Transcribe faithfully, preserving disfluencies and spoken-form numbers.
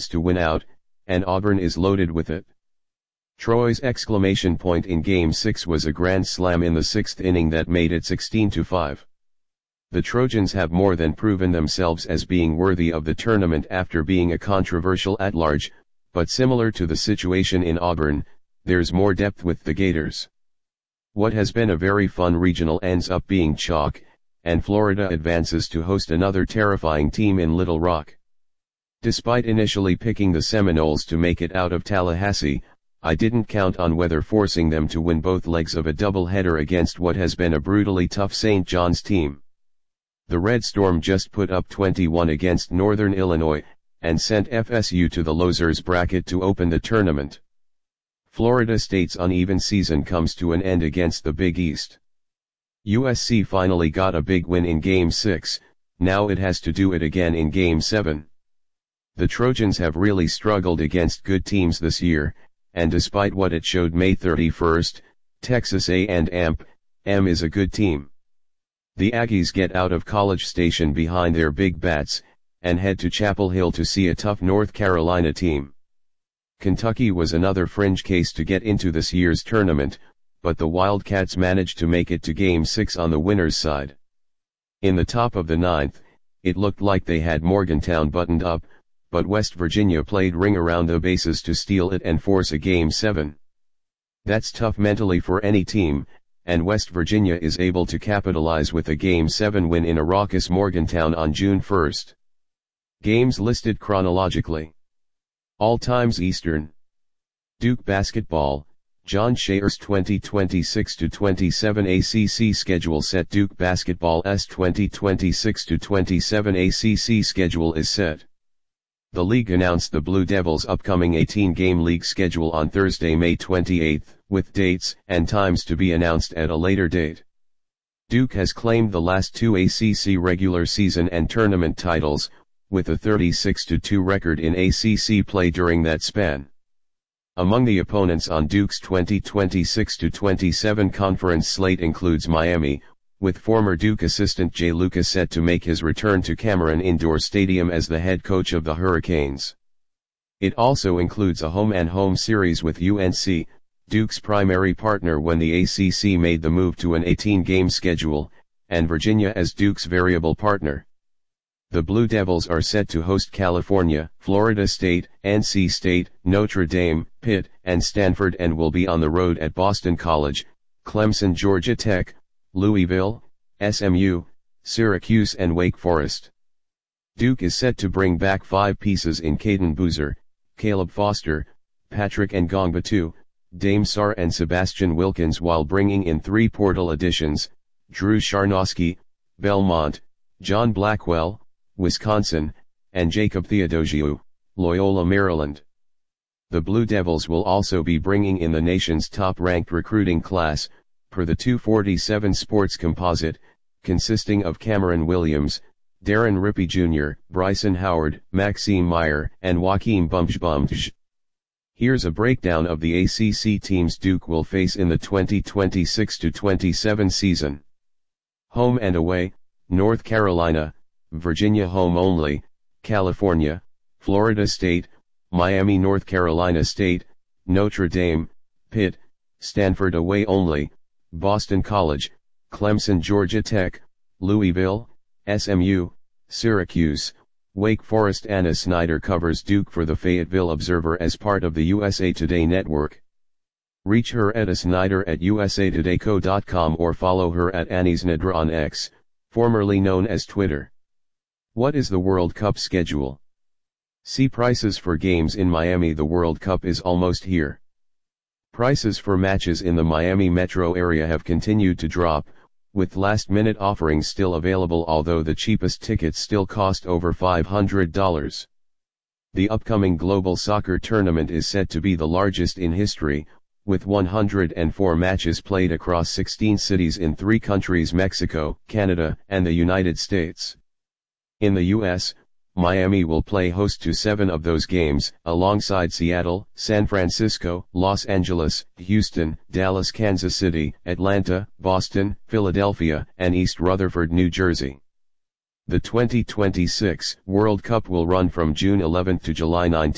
chance to win out, and Auburn is loaded with it. Troy's exclamation point in Game six was a grand slam in the sixth inning that made it sixteen to five. The Trojans have more than proven themselves as being worthy of the tournament after being a controversial at-large, but similar to the situation in Auburn, there's more depth with the Gators. What has been a very fun regional ends up being chalk, and Florida advances to host another terrifying team in Little Rock. Despite initially picking the Seminoles to make it out of Tallahassee, I didn't count on weather forcing them to win both legs of a doubleheader against what has been a brutally tough Saint John's team. The Red Storm just put up twenty-one against Northern Illinois, and sent F S U to the losers bracket to open the tournament. Florida State's uneven season comes to an end against the Big East. U S C finally got a big win in Game six, now it has to do it again in Game seven. The Trojans have really struggled against good teams this year, and despite what it showed May thirty-first, Texas A and M is a good team. The Aggies get out of College Station behind their big bats, and head to Chapel Hill to see a tough North Carolina team. Kentucky was another fringe case to get into this year's tournament, but the Wildcats managed to make it to Game six on the winner's side. In the top of the ninth, it looked like they had Morgantown buttoned up, but West Virginia played ring around the bases to steal it and force a Game seven. That's tough mentally for any team, and West Virginia is able to capitalize with a Game seven win in a raucous Morgantown on June first. Games listed chronologically. All times Eastern. Duke Basketball, John Shayer's twenty twenty-six to twenty-seven A C C schedule set. Duke Basketball's twenty twenty-six to twenty-seven A C C schedule is set. The league announced the Blue Devils' upcoming eighteen-game league schedule on Thursday, May twenty-eighth, with dates and times to be announced at a later date. Duke has claimed the last two A C C regular season and tournament titles, with a thirty-six to two record in A C C play during that span. Among the opponents on Duke's twenty twenty-six to twenty-seven conference slate includes Miami, with former Duke assistant Jay Lucas set to make his return to Cameron Indoor Stadium as the head coach of the Hurricanes. It also includes a home-and-home series with U N C, Duke's primary partner when the A C C made the move to an eighteen-game schedule, and Virginia as Duke's variable partner. The Blue Devils are set to host California, Florida State, N C State, Notre Dame, Pitt, and Stanford, and will be on the road at Boston College, Clemson, Georgia Tech, Louisville, S M U, Syracuse, and Wake Forest. Duke is set to bring back five pieces in Caden Boozer, Caleb Foster, Patrick Ngongbatou, Dame Sarr, and Sebastian Wilkins, while bringing in three portal additions, Drew Sharnowski, Belmont, John Blackwell, Wisconsin, and Jacob Theodosiou, Loyola, Maryland. The Blue Devils will also be bringing in the nation's top-ranked recruiting class, per the two forty-seven Sports Composite, consisting of Cameron Williams, Darren Rippey Junior, Bryson Howard, Maxime Meyer, and Joaquim Bumj. Here's a breakdown of the A C C teams Duke will face in the twenty twenty-six to twenty-seven season. Home and away: North Carolina, Virginia home only, California, Florida State, Miami, North Carolina State, Notre Dame, Pitt, Stanford away only, Boston College, Clemson, Georgia Tech, Louisville, S M U, Syracuse, Wake Forest. Anna Snyder covers Duke for the Fayetteville Observer as part of the U S A Today network. Reach her at asnyder at u s a today co dot com or follow her at AnnieSnydra on X, formerly known as Twitter. What is the World Cup schedule? See prices for games in Miami. The World Cup is almost here. Prices for matches in the Miami metro area have continued to drop, with last-minute offerings still available, although the cheapest tickets still cost over five hundred dollars. The upcoming global soccer tournament is set to be the largest in history, with one hundred four matches played across sixteen cities in three countries: Mexico, Canada, and the United States. In the U S, Miami will play host to seven of those games, alongside Seattle, San Francisco, Los Angeles, Houston, Dallas, Kansas City, Atlanta, Boston, Philadelphia, and East Rutherford, New Jersey. The twenty twenty-six World Cup will run from June eleventh to July nineteenth.